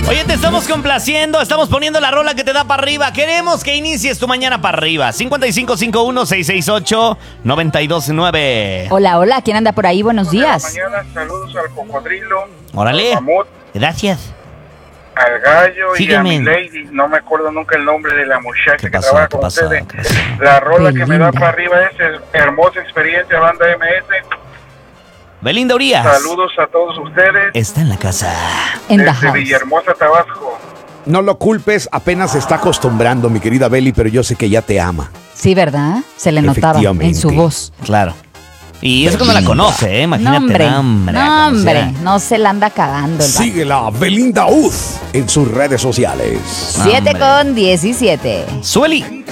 Oye, te estamos complaciendo, estamos poniendo la rola que te da para arriba. Queremos que inicies tu mañana para arriba. 5551-668-929. Hola, hola, ¿quién anda por ahí? Buenos días. Mañana saludos al cocodrilo, Órale. al mamut, Gracias. al gallo Sígueme. y a mi lady. No me acuerdo nunca el nombre de la muchacha ¿Qué que pasó? trabaja ¿Qué con pasó? ustedes. ¿Qué pasó? La rola Qué que me da linda. para arriba es hermosa experiencia, banda MS. Belinda Urias. Saludos a todos ustedes Está en la casa. En the desde house. Villahermosa, Tabasco. No lo culpes, apenas se está acostumbrando, mi querida Beli, pero yo sé que ya te ama. Sí, ¿verdad? Se le notaba en Efectivamente. su voz. Claro. Y eso cuando la conoce, Imagínate. No, hombre. hombre, No, hombre. conocida. No se la anda cagando. el vato. Síguela, Belinda Uz, en sus redes sociales. 7:17. Sueli.